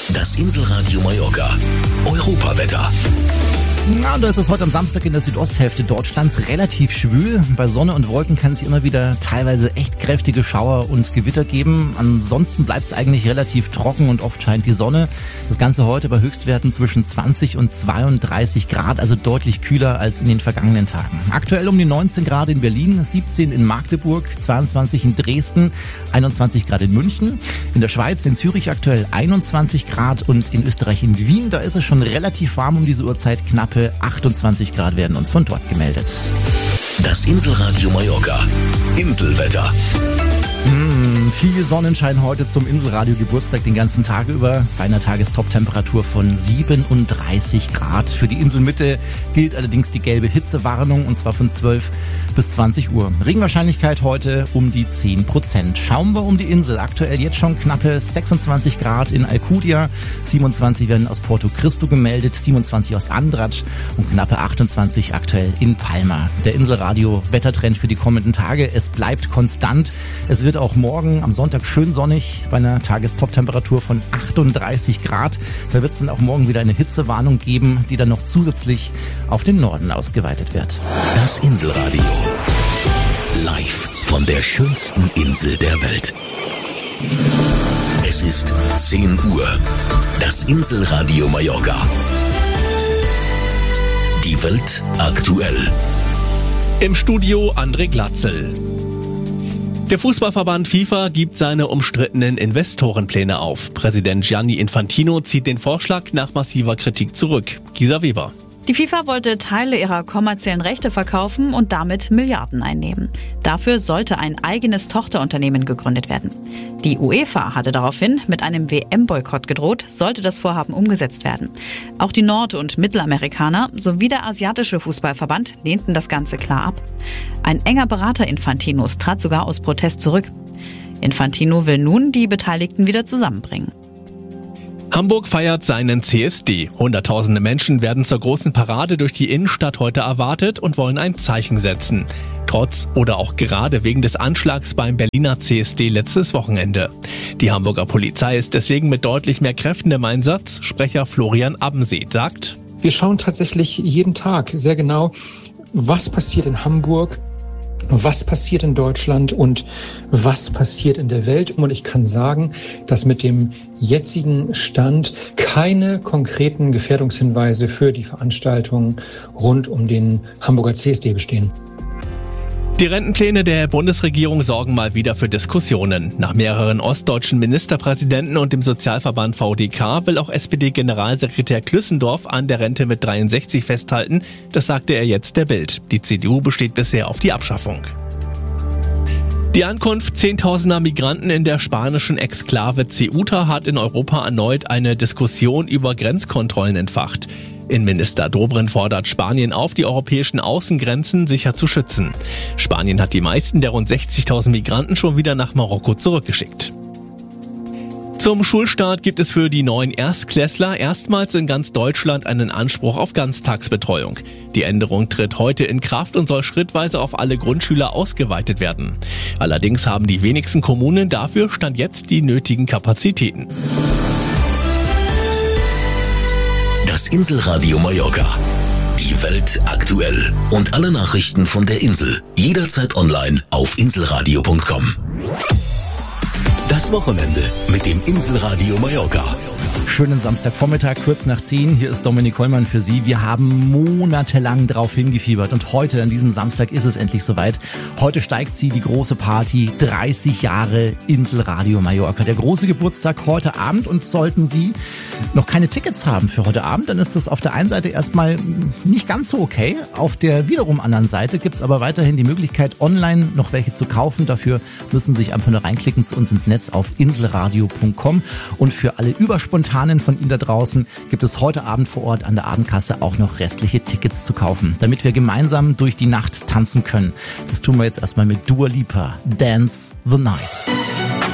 Das Inselradio Mallorca. Europawetter. Na, da ist es heute am Samstag in der Südosthälfte Deutschlands relativ schwül. Bei Sonne und Wolken kann es immer wieder teilweise echt kräftige Schauer und Gewitter geben. Ansonsten bleibt es eigentlich relativ trocken und oft scheint die Sonne. Das Ganze heute bei Höchstwerten zwischen 20 und 32 Grad, also deutlich kühler als in den vergangenen Tagen. Aktuell um die 19 Grad in Berlin, 17 in Magdeburg, 22 in Dresden, 21 Grad in München. In der Schweiz, in Zürich aktuell 21 Grad und in Österreich in Wien, da ist es schon relativ warm um diese Uhrzeit, knappe 28 Grad werden uns von dort gemeldet. Das Inselradio Mallorca. Inselwetter. Viel Sonnenschein heute zum Inselradio Geburtstag den ganzen Tag über. Bei einer Tagestop-Temperatur von 37 Grad. Für die Inselmitte gilt allerdings die gelbe Hitzewarnung und zwar von 12 bis 20 Uhr. Regenwahrscheinlichkeit heute um die 10%. Schauen wir um die Insel. Aktuell jetzt schon knappe 26 Grad in Alcudia. 27 werden aus Porto Cristo gemeldet, 27 aus Andratx und knappe 28 aktuell in Palma. Der Inselradio Wettertrend für die kommenden Tage. Es bleibt konstant. Es wird auch morgen am Sonntag schön sonnig bei einer Tagestop-Temperatur von 38 Grad. Da wird es dann auch morgen wieder eine Hitzewarnung geben, die dann noch zusätzlich auf den Norden ausgeweitet wird. Das Inselradio. Live von der schönsten Insel der Welt. Es ist 10 Uhr. Das Inselradio Mallorca. Die Welt aktuell. Im Studio André Glatzel. Der Fußballverband FIFA gibt seine umstrittenen Investorenpläne auf. Präsident Gianni Infantino zieht den Vorschlag nach massiver Kritik zurück. Gisa Weber. Die FIFA wollte Teile ihrer kommerziellen Rechte verkaufen und damit Milliarden einnehmen. Dafür sollte ein eigenes Tochterunternehmen gegründet werden. Die UEFA hatte daraufhin mit einem WM-Boykott gedroht, sollte das Vorhaben umgesetzt werden. Auch die Nord- und Mittelamerikaner sowie der asiatische Fußballverband lehnten das Ganze klar ab. Ein enger Berater Infantinos trat sogar aus Protest zurück. Infantino will nun die Beteiligten wieder zusammenbringen. Hamburg feiert seinen CSD. Hunderttausende Menschen werden zur großen Parade durch die Innenstadt heute erwartet und wollen ein Zeichen setzen. Trotz oder auch gerade wegen des Anschlags beim Berliner CSD letztes Wochenende. Die Hamburger Polizei ist deswegen mit deutlich mehr Kräften im Einsatz. Sprecher Florian Abensee sagt: Wir schauen tatsächlich jeden Tag sehr genau, was passiert in Hamburg, was passiert in Deutschland und was passiert in der Welt. Und ich kann sagen, dass mit dem jetzigen Stand keine konkreten Gefährdungshinweise für die Veranstaltung rund um den Hamburger CSD bestehen. Die Rentenpläne der Bundesregierung sorgen mal wieder für Diskussionen. Nach mehreren ostdeutschen Ministerpräsidenten und dem Sozialverband VDK will auch SPD-Generalsekretär Klüssendorf an der Rente mit 63 festhalten. Das sagte er jetzt der Bild. Die CDU besteht bisher auf die Abschaffung. Die Ankunft zehntausender Migranten in der spanischen Exklave Ceuta hat in Europa erneut eine Diskussion über Grenzkontrollen entfacht. Innenminister Dobrindt fordert Spanien auf, die europäischen Außengrenzen sicher zu schützen. Spanien hat die meisten der rund 60.000 Migranten schon wieder nach Marokko zurückgeschickt. Zum Schulstart gibt es für die neuen Erstklässler erstmals in ganz Deutschland einen Anspruch auf Ganztagsbetreuung. Die Änderung tritt heute in Kraft und soll schrittweise auf alle Grundschüler ausgeweitet werden. Allerdings haben die wenigsten Kommunen dafür Stand jetzt die nötigen Kapazitäten. Das Inselradio Mallorca. Die Welt aktuell. Und alle Nachrichten von der Insel. Jederzeit online auf inselradio.com. Das Wochenende mit dem Inselradio Mallorca. Schönen Samstagvormittag, kurz nach 10. Hier ist Dominik Hollmann für Sie. Wir haben monatelang drauf hingefiebert und heute, an diesem Samstag, ist es endlich soweit. Heute steigt sie, die große Party, 30 Jahre Inselradio Mallorca. Der große Geburtstag heute Abend, und sollten Sie noch keine Tickets haben für heute Abend, dann ist das auf der einen Seite erstmal nicht ganz so okay. Auf der wiederum anderen Seite gibt es aber weiterhin die Möglichkeit, online noch welche zu kaufen. Dafür müssen Sie sich einfach nur reinklicken zu uns ins Netz auf inselradio.com. Und für alle Überspontanen von Ihnen da draußen gibt es heute Abend vor Ort an der Abendkasse auch noch restliche Tickets zu kaufen, damit wir gemeinsam durch die Nacht tanzen können. Das tun wir jetzt erstmal mit Dua Lipa, Dance the Night.